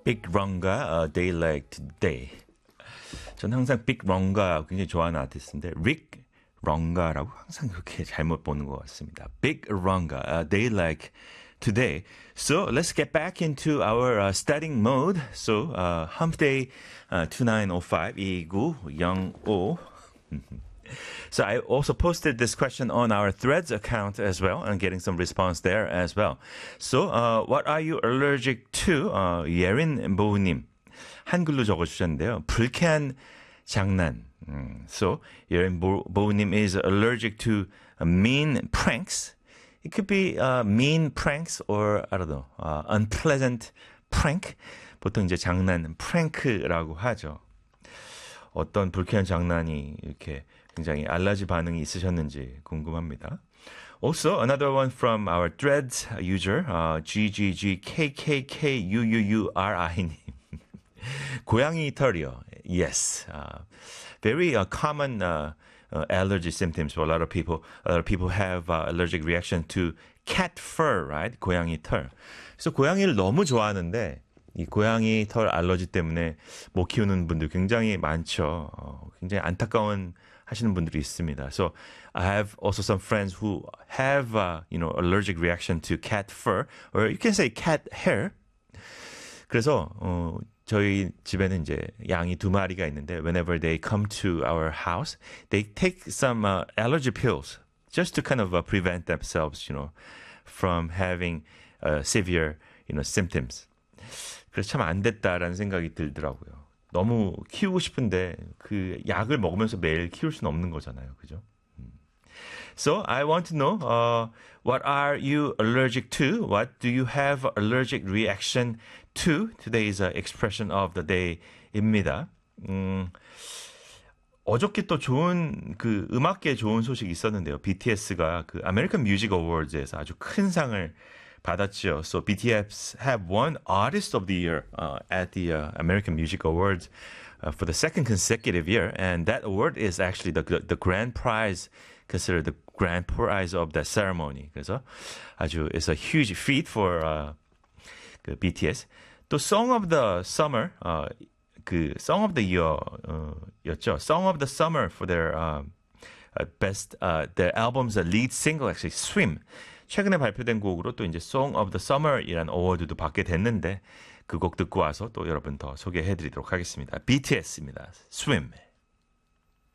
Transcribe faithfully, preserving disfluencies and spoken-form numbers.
Big Run가, A Day Like Today. 전 항상 Big Run가 굉장히 좋아하는 아티스트인데 Rick Run가라고 항상 그렇게 잘못 보는 것 같습니다. Big Run가, A Day Like Today. So let's get back into our uh, studying mode. So uh, Hump Day uh, two nine zero five 이구영오. So I also posted this question on our Threads account as well and getting some response there as well. So uh, what are you allergic to? Uh, 예린 보우님 한글로 적어주셨는데요. 불쾌한 장난. Mm. So 예린 보우님 is allergic to uh, mean pranks. It could be uh, mean pranks or I don't know uh, unpleasant prank. 보통 이제 장난 prank라고 하죠. 어떤 불쾌한 장난이 이렇게 굉장히 알러지 반응이 있으셨는지 궁금합니다. Also, another one from our Threads user, uh, GGGKKKUUURI님. 고양이 털이요. Yes. Uh, very uh, common uh, uh, allergy symptoms for a lot of people. A lot of people have uh, allergic reaction to cat fur, right? 고양이 털. 그래서 고양이를 너무 좋아하는데 이 고양이 털 알러지 때문에 못 키우는 분들 굉장히 많죠. 어, 굉장히 안타까운 하시는 분들이 있습니다. So I have also some friends who have uh, you know allergic reaction to cat fur or you can say cat hair. 그래서 어, 저희 집에는 이제 양이 두 마리가 있는데 whenever they come to our house, they take some uh, allergy pills just to kind of uh, prevent themselves, you know, from having uh, severe, you know, symptoms. 그래서 참 안 됐다라는 생각이 들더라고요. 너무 키우고 싶은데 그 약을 먹으면서 매일 키울 수는 없는 거잖아요. 그죠? So I want to know uh, what are you allergic to? What do you have allergic reaction to? Today's uh, expression of the day입니다. 음, 어저께 또 좋은 그 음악계 좋은 소식이 있었는데요. 비티에스가 그 아메리칸 뮤직 어워즈에서 아주 큰 상을 받았죠. So B T S have won Artist of the Year uh, at the uh, American Music Awards uh, for the second consecutive year, and that award is actually the the grand prize, considered the grand prize of the ceremony. 그래서 아주 it's a huge feat for uh, 그 B T S. 또 Song of the Summer, uh, 그 Song of the Year uh, 였죠. Song of the Summer for their uh, uh, best uh, their album's lead single actually Swim. 최근에 발표된 곡으로 또 이제 Song of the Summer이라는 어워드도 받게 됐는데 그 곡 듣고 와서 또 여러분 더 소개해드리도록 하겠습니다. 비티에스입니다. Swim.